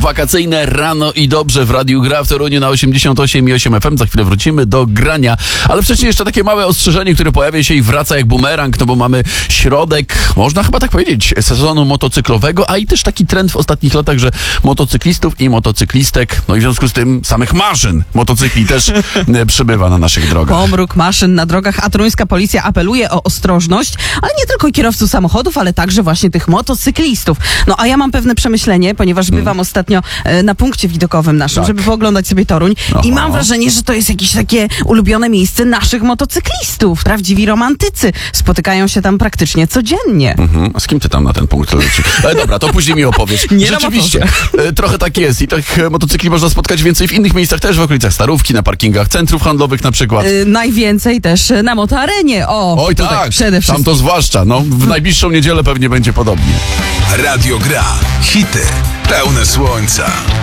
Wakacyjne rano i dobrze w Radiu Gra w Toruniu na 88,8 FM. Za chwilę wrócimy do grania. Ale wcześniej jeszcze takie małe ostrzeżenie, które pojawia się i wraca jak bumerang, no bo mamy środek, można chyba tak powiedzieć, sezonu motocyklowego, a i też taki trend w ostatnich latach, że motocyklistów i motocyklistek, no i w związku z tym samych maszyn motocykli też przybywa na naszych drogach. Pomruk maszyn na drogach, a toruńska policja apeluje o ostrożność, ale nie tylko kierowców samochodów, ale także właśnie tych motocyklistów. No a ja mam pewne przemyślenie, ponieważ bywam ostatnio na punkcie widokowym naszym, żeby pooglądać sobie Toruń i mam wrażenie, że to jest jakieś takie ulubione miejsce naszych motocyklistów. Prawdziwi romantycy spotykają się tam praktycznie codziennie. A z kim ty tam na ten punkt leci? Ale dobra, to później mi opowiesz. Rzeczywiście, trochę tak jest i tych motocykli można spotkać więcej w innych miejscach też, w okolicach Starówki, na parkingach centrów handlowych na przykład. Najwięcej też na motoarenie. Oj tak, przede wszystkim. tam to zwłaszcza. No, w najbliższą niedzielę pewnie będzie podobnie. Radio Gra. Hity pełne słońca.